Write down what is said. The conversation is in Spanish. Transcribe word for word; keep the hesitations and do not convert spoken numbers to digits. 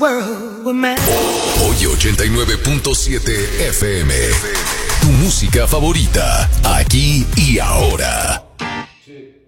Hoy ochenta y nueve punto siete F M. Tu música favorita, aquí y ahora. Sí.